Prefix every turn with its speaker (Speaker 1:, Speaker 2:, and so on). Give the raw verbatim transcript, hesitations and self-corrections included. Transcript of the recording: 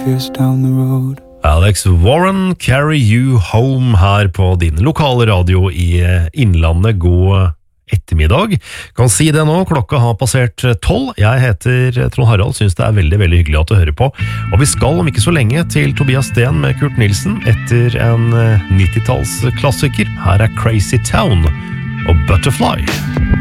Speaker 1: years down the road.
Speaker 2: Alex Warren, Carry You Home her på din lokale radio i Innlandet. God ettermiddag. Kan si det nå, klokka har passert tolv. Jeg heter Trond Harald, synes det er veldig, veldig hyggelig at du hører på. Og vi skal om ikke så lenge til Tobias Sten med Kurt Nilsen etter en nittitalls klassiker. Her er Crazy Town og Butterfly.